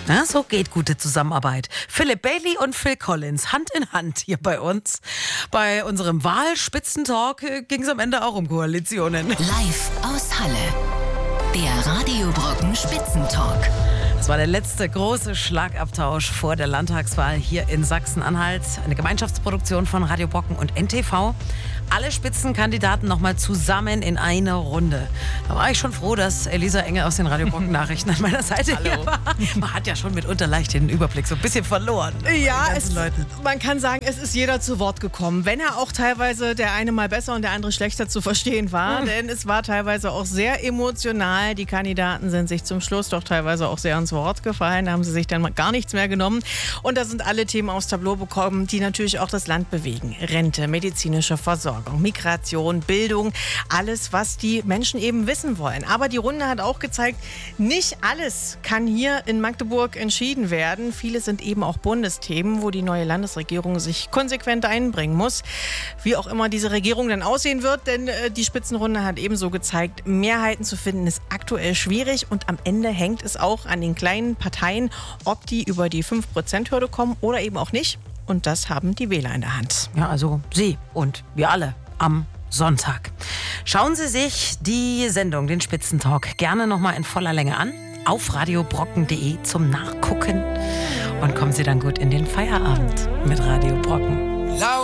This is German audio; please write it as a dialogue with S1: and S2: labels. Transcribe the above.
S1: Ja, so geht gute Zusammenarbeit. Philip Bailey und Phil Collins, Hand in Hand hier bei uns. Bei unserem Wahlspitzentalk ging es am Ende auch um Koalitionen.
S2: Live aus Halle. Der Radio Brocken Spitzentalk.
S1: Das war der letzte große Schlagabtausch vor der Landtagswahl hier in Sachsen-Anhalt. Eine Gemeinschaftsproduktion von Radio Brocken und NTV. Alle Spitzenkandidaten nochmal zusammen in einer Runde. Da war ich schon froh, dass Elisa Enge aus den Radio Brocken Nachrichten an meiner Seite hier war. Man hat ja schon mitunter leicht den Überblick so ein bisschen verloren.
S3: Ja, man kann sagen, es ist jeder zu Wort gekommen. Wenn er auch teilweise der eine mal besser und der andere schlechter zu verstehen war. Denn es war teilweise auch sehr emotional. Die Kandidaten sind sich zum Schluss doch teilweise auch sehr ans Wort gefallen. Da haben sie sich dann gar nichts mehr genommen. Und da sind alle Themen aufs Tableau bekommen, die natürlich auch das Land bewegen. Rente, medizinische Versorgung, Migration, Bildung, alles, was die Menschen eben wissen wollen. Aber die Runde hat auch gezeigt, nicht alles kann hier in Magdeburg entschieden werden. Viele sind eben auch Bundesthemen, wo die neue Landesregierung sich konsequent einbringen muss. Wie auch immer diese Regierung dann aussehen wird, denn die Spitzenrunde hat ebenso gezeigt, Mehrheiten zu finden ist aktuell schwierig und am Ende hängt es auch an den kleinen Parteien, ob die über die 5%-Hürde kommen oder eben auch nicht. Und das haben die Wähler in der Hand.
S1: Ja, also Sie und wir alle am Sonntag. Schauen Sie sich die Sendung, den Spitzentalk, gerne nochmal in voller Länge an. Auf radiobrocken.de zum Nachgucken. Und kommen Sie dann gut in den Feierabend mit Radio Brocken.